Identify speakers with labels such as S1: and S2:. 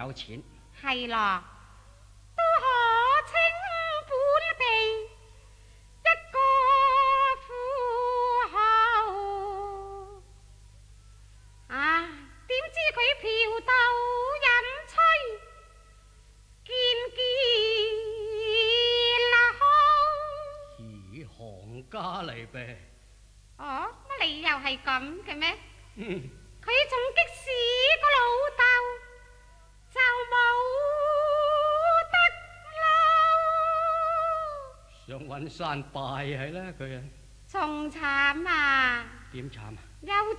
S1: 有錢。
S2: 係咯，都可稱本地一個富豪啊！點知佢嫖鬥飲吹，見
S1: 咦，行家嚟唄？
S2: 哦，乜你又係咁嘅咩？
S1: 嗯，
S2: 佢仲激死個老豆，就冇得
S1: 想搵山拜係啦佢啊。
S2: 仲慘啊！
S1: 點慘啊？
S2: 又